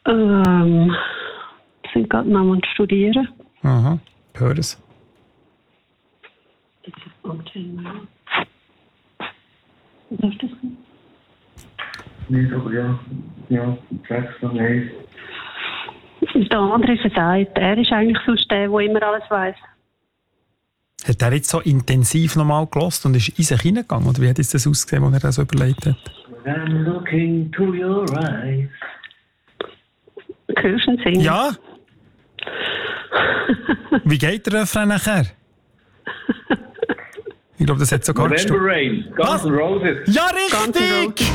Sind gerade noch am Studieren. Aha, höre es. Das ist was ist das? Nee, doch, ja, Tracks von Ace. Der andere versagt. Er ist eigentlich sonst der immer alles weiss. Hat er jetzt so intensiv nochmal gehört und ist in sich hineingegangen? Oder wie hat das ausgesehen, als er das so überlegt hat? I'm looking to your eyes. Hörst du ihn singen? Ja. Wie geht der Refrain nachher? Ich glaube, das hat sogar November Rain, Guns N' Roses. Ja, richtig!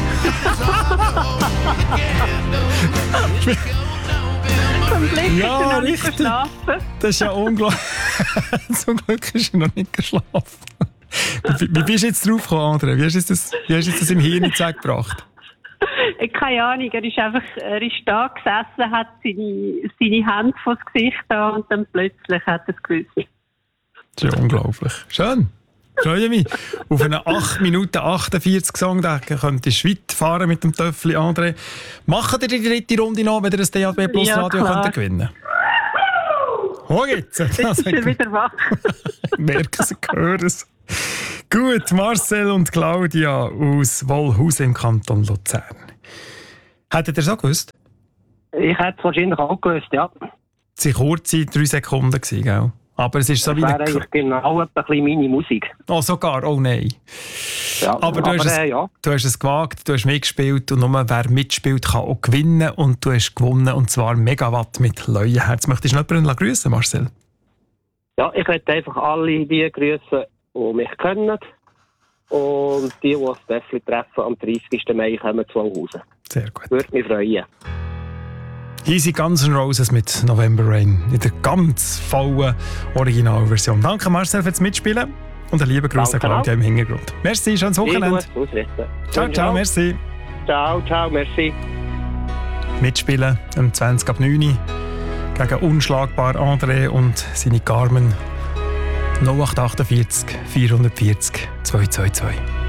Ja, richtig. Das ist ja unglaublich. Zum Glück ist er noch nicht geschlafen. Wie bist du jetzt drauf gekommen, André? Wie hast du das im Hirn zusammengebracht? Keine Ahnung, er ist da gesessen, hat seine Hand vor das Gesicht da und dann plötzlich hat er es gewusst. Das ist ja unglaublich. Schön. Freue mich. Auf einen 8 Minuten 48 Song, da könntest du weit fahren mit dem Töffel, André. Machen ihr die dritte Runde noch, wenn ihr das DAB Plus Ja, Radio könnt gewinnen? Wo geht's? Jetzt ist er wieder wach. Merken Sie, hören es. Gut, Marcel und Claudia aus Wollhausen im Kanton Luzern. Hättet ihr es auch gewusst? Ich hätte es wahrscheinlich auch gewusst, ja. Es waren kurze 3 Sekunden, gell? Aber es ist so wie das wäre eigentlich genau ein bisschen meine Musik. Oh, sogar? Oh nein. Ja, aber du hast es gewagt, du hast mitgespielt und nur wer mitspielt, kann auch gewinnen. Und du hast gewonnen, und zwar Megawatt mit Leuenherz. Möchtest du noch jemanden grüßen, Marcel? Ja, ich möchte einfach alle die grüßen, die mich kennen. Und die das Steffli treffen am 30. Mai, kommen zu Wollhausen. Sehr gut. Würde mich freuen. Hier sind Guns N' Roses mit November Rain in der ganz vollen Originalversion. Danke Marcel fürs Mitspielen und einen lieben Gruß an Claudia im Hintergrund. Merci, schönes Wochenende. Ciao, ciao, merci. Ciao, ciao, merci. Mitspielen am 20 ab 9 Uhr gegen unschlagbar André und seine Carmen 0848 440 222.